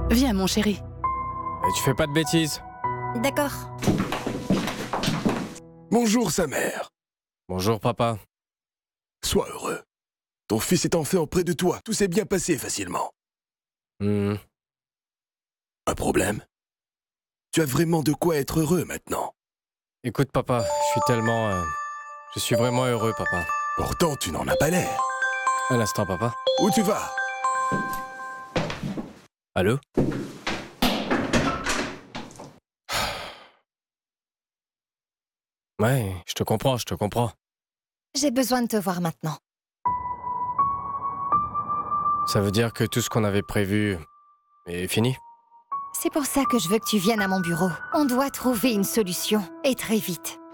Viens, mon chéri. Tu fais pas de bêtises. D'accord. Bonjour, sa mère. Bonjour, papa. Sois heureux. Ton fils est enfin auprès de toi. Tout s'est bien passé facilement. Hmm. Un problème? Tu as vraiment de quoi être heureux maintenant. Écoute, papa, je suis vraiment heureux, papa. Pourtant, tu n'en as pas l'air. Un instant, papa. Où tu vas? Allô? Ouais, je te comprends. J'ai besoin de te voir maintenant. Ça veut dire que tout ce qu'on avait prévu est fini? C'est pour ça que je veux que tu viennes à mon bureau. On doit trouver une solution, et très vite.